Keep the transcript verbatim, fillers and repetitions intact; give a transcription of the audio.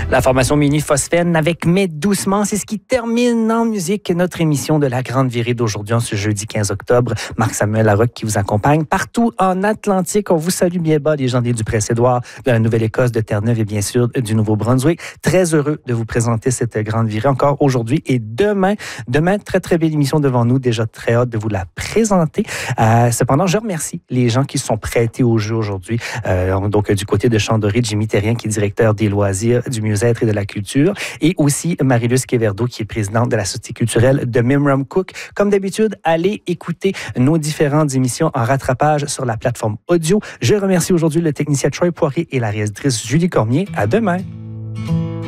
La formation Mini Phosphène avec Mais doucement, c'est ce qui termine en musique notre émission de la Grande Virée d'aujourd'hui, en ce jeudi quinze octobre. Marc-Samuel Larocque qui vous accompagne partout en Atlantique. On vous salue bien bas, les gens des Dupré-Édouard, de la Nouvelle-Écosse, de Terre-Neuve et bien sûr du Nouveau-Brunswick. Très heureux de vous présenter cette Grande Virée encore aujourd'hui et demain. Demain, très très belle émission devant nous. Déjà très hâte de vous la présenter. Euh, cependant, je remercie les gens qui se sont prêtés au jeu aujourd'hui. Euh, donc du côté de Chandory, Jimmy Terrien qui est directeur des loisirs, du mieux-être et de la culture, et aussi Marie-Luce Quéverdeau, qui est présidente de la Société culturelle de Mimram Cook. Comme d'habitude, allez écouter nos différentes émissions en rattrapage sur la plateforme audio. Je remercie aujourd'hui le technicien Troy Poirier et la réalisatrice Julie Cormier. À demain!